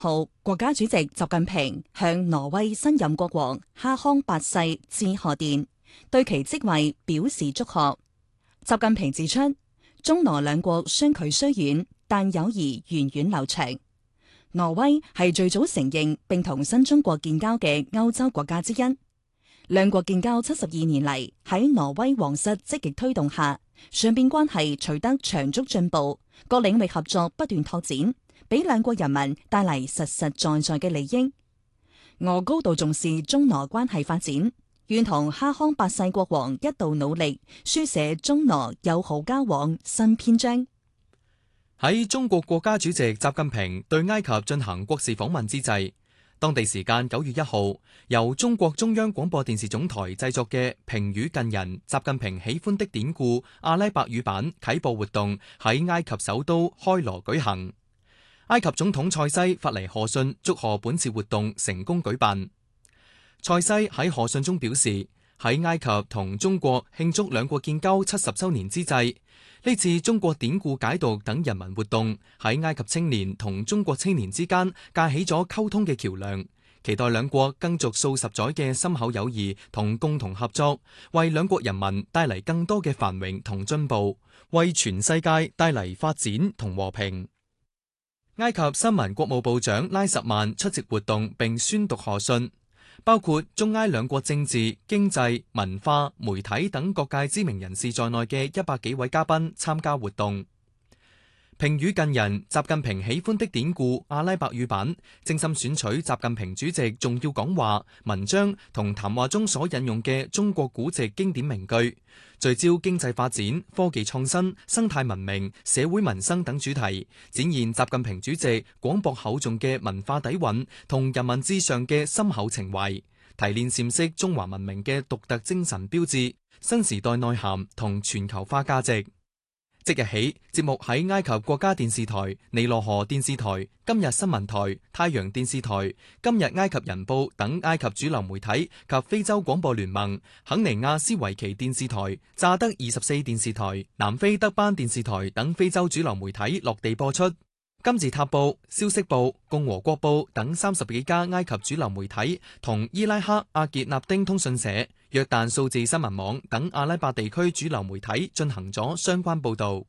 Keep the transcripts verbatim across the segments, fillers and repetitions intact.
號，國家主席習近平向挪威新任國王哈康八世致賀電，對其即位表示祝賀。習近平指出，中挪兩國相距雖遠，但友誼源遠流長。挪威係最早承認並同新中國建交嘅歐洲國家之一。兩國建交七十二年嚟，喺挪威皇室積極推動下，雙邊關係取得長足進步，各領域合作不斷拓展，俾兩國人民帶嚟實實在在嘅利益。我高度重視中挪關係發展，願同哈康八世國王一道努力，書寫中挪友好交往新篇章。 喺中國國家主席習近平對埃及進行國事訪問之際，當地時間九月一號，由中國中央廣播電視總台製作嘅評語近人習近平喜歡的典故阿拉伯語版啟播活動喺埃及首都開羅舉行。埃及總統塞西發嚟賀信，祝賀本次活動成功舉辦。塞西喺賀信中表示，喺埃及同中國慶祝兩國建交七十周年之際，呢次中國典故解讀等人民活動喺埃及青年同中國青年之間架起咗溝通嘅橋梁，期待兩國更續數十載嘅深厚友誼同共同合作，為兩國人民帶嚟更多嘅繁榮同進步，為全世界帶嚟發展同和平。埃及新聞國務部長拉什曼出席活動並宣讀賀信，包括中埃兩國政治、經濟、文化、媒體等各界知名人士在內嘅一百幾位嘉賓參加活動。評語近人習近平喜歡的典故阿拉伯語版，精心選取習近平主席重要講話、文章同談話中所引用嘅中國古籍經典名句，聚焦經濟發展、科技創新、生態文明、社會民生等主題，展現習近平主席廣博厚重嘅文化底蘊同人民至上嘅深厚情懷，提煉闡釋中華文明嘅獨特精神標誌、新時代內涵同全球化價值。即日起，節目喺埃及國家電視台、尼羅河電視台、今日新聞台、太陽電視台、今日埃及人報等埃及主流媒體及非洲廣播聯盟、肯尼亞斯維奇電視台、乍得二十四電視台、南非德班電視台等非洲主流媒體落地播出。金字塔報、消息報、共和國報等三十幾家埃及主流媒體同伊拉克阿傑納丁通訊社、約旦數字新聞網等阿拉伯地區主流媒體進行咗相關報導。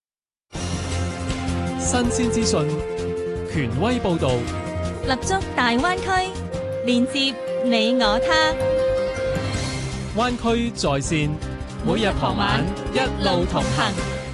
新鮮資訊，權威報導， 立足大灣區，連接你我他。 灣區在線，每日傍晚一路同行。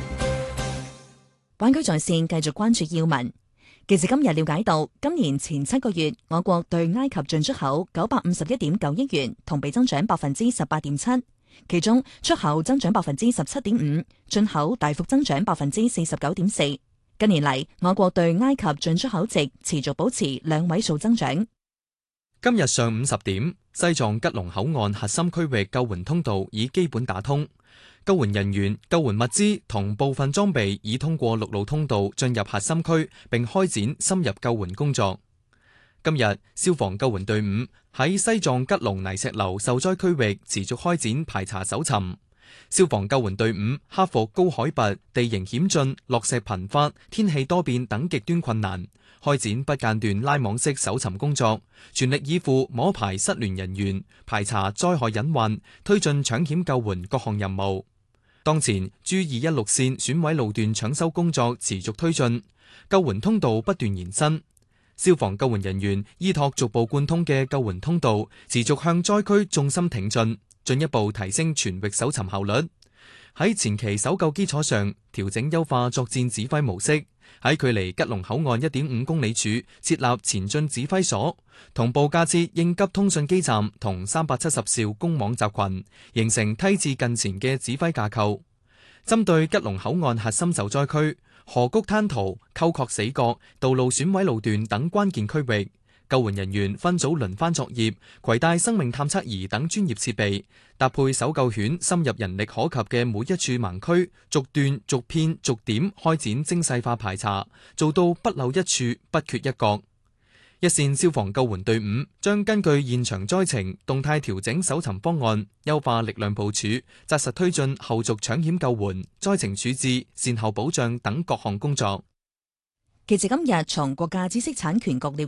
灣區在線繼續關注要聞。記者今日了解到，今年前七個月，我國對埃及進出口九百五十一點九億元，同比增長百分之十八點七。其中出口增長百分之十七點五，進口大幅增長百分之四十九點四。近年嚟，我國對埃及進出口值持續保持兩位數增長。 今日上午十點，西藏吉隆口岸核心區域救援通道已基本打通。救援人員、救援物資同部分裝備已通過陸路通道進入核心區，並開展深入救援工作。今日，消防救援隊伍喺西藏吉隆泥石流受災區域持續開展排查搜尋。消防救援隊伍克服高海拔、地形險峻、落石頻發、天氣多變等極端困難，開展不間斷拉網式搜尋工作，全力以赴摸排失聯人員，排查災害隱患，推進搶險救援各項任務。當前 G 二一六線損毀路段搶修工作持續推進，救援通道不斷延伸。消防救援人員依託逐步貫通嘅救援通道，持續向災區重心挺進，進一步提升全域搜尋效率。喺前期搜救基礎上，調整優化作戰指揮模式，喺距離吉隆口岸一點五公里處設立前進指揮所，同步架設應急通訊基站同三百七十兆公網集群，形成梯次近前嘅指揮架構。針對吉隆口岸核心受災區、河谷灘塗、溝壑死角、道路損毀路段等關鍵區域，救援人員分組輪番作業，攜帶生命探測儀等專業設備，搭配搜救犬深入人力可及嘅每一處盲區，逐段、逐片、逐點開展精細化排查，做到不漏一處、不缺一角。一線消防救援隊伍將根據現場災情，動態調整搜尋方案，優化力量部署，紮實推進後續搶險救援、災情處置、善後保障等各項工作。 記者今日從國家知識產權局了